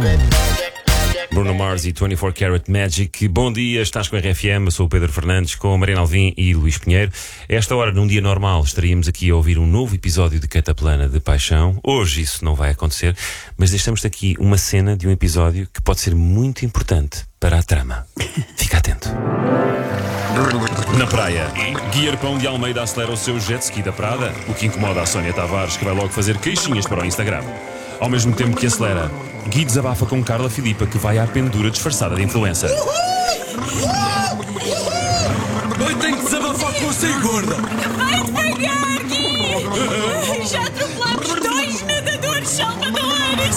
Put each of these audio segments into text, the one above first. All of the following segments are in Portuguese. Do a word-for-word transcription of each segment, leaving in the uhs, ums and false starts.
Bruno Mars e vinte e quatro Karat Magic. Bom dia, estás com a R F M, eu sou o Pedro Fernandes, com a Mariana Alvim e Luís Pinheiro. A esta hora, num dia normal, estaríamos aqui a ouvir um novo episódio de Cataplana de Paixão. Hoje isso não vai acontecer, mas deixamos-te aqui uma cena de um episódio que pode ser muito importante para a trama. Fica atento. Na praia, Guia Pão de Almeida acelera o seu jet ski da Prada, o que incomoda a Sónia Tavares, que vai logo fazer queixinhas para o Instagram. Ao mesmo tempo que acelera, Gui desabafa com Carla Filipa, que vai à pendura disfarçada de influencer. Eu tenho que desabafar com você, gorda! Vai devagar, Gui! Já atropelamos dois nadadores salvadores!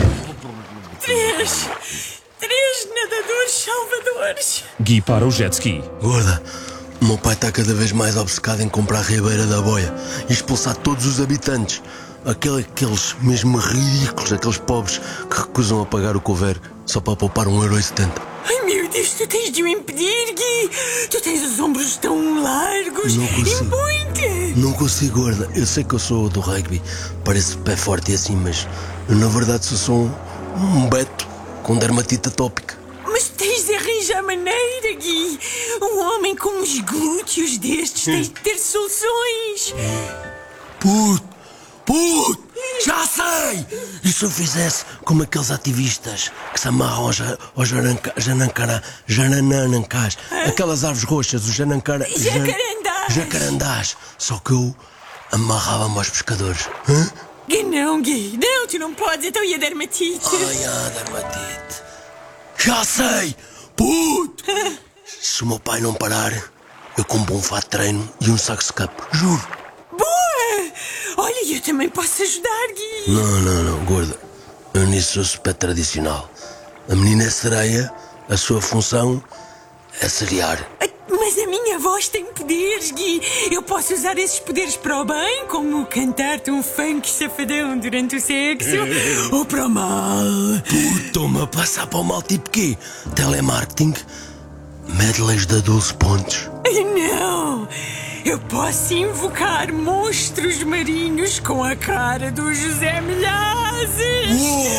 Três! Três nadadores salvadores! Gui para o jet ski. Gorda, o meu pai está cada vez mais obcecado em comprar a Ribeira da Boia e expulsar todos os habitantes. Aquele, aqueles mesmo ridículos, aqueles pobres que recusam a pagar o couvert só para poupar um euro e setenta. Ai meu Deus, tu tens de o impedir, Gui! Tu tens os ombros tão largos! Não consigo. Impõe-te! Não consigo, gorda. Eu sei que eu sou do rugby, parece pé forte e assim, mas eu, na verdade sou só um, um beto com dermatite atópica. Mas tens de arranjar maneira, Gui! Um homem com uns glúteos destes tem de ter soluções! Puto! Puto! Já sei! E se eu fizesse como aqueles ativistas que se amarram aos, aos jaranca, janancana, jananancás, aquelas árvores roxas, os janancana... Jacarandás! Jacarandás! Só que eu amarrava-me aos pescadores. Hã? Gui, não, Gui! Não, tu não podes, então e a dermatite? Ai, a dermatite! Já sei! Puto! Se o meu pai não parar, eu compro um fato de treino e um saco de cap. Juro! Olha, eu também posso ajudar, Gui. Não, não, não, gorda. Eu nisso sou super tradicional. A menina é sereia, a sua função é seriar. Mas a minha voz tem poderes, Gui. Eu posso usar esses poderes para o bem, como cantar-te um funk safadão durante o sexo, ou para o mal. Puto-me a passar para o mal tipo quê? Telemarketing? Medleys de doze pontos. Não! Eu posso invocar monstros marinhos com a cara do José Milhazes!